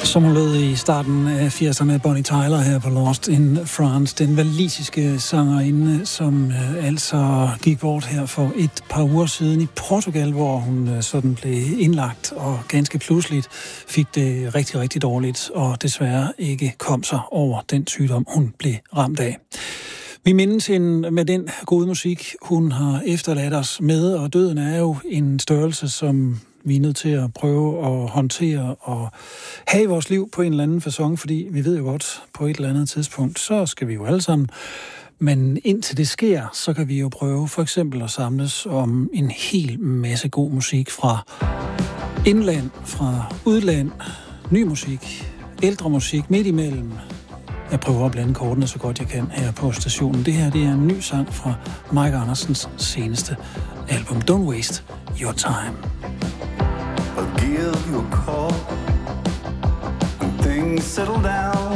Som hun lød i starten af 80'erne, Bonnie Tyler her på Lost in France. Den walisiske sangerinde, som altså gik bort her for et par uger siden i Portugal, hvor hun sådan blev indlagt og ganske pludseligt fik det rigtig, rigtig dårligt og desværre ikke kom sig over den sygdom, hun blev ramt af. Vi mindes hende med den gode musik, hun har efterladt os med, og døden er jo en størrelse, som vi er nødt til at prøve at håndtere og have i vores liv på en eller anden facon, fordi vi ved jo godt, på et eller andet tidspunkt, så skal vi jo alle sammen. Men indtil det sker, så kan vi jo prøve for eksempel at samles om en hel masse god musik fra indland, fra udland, ny musik, ældre musik, midt imellem. Jeg prøver at blande kortene så godt jeg kan her på stationen. Det her, det er en ny sang fra Mike Andersens seneste album, Don't Waste Your Time. I'll give you a call when things settle down.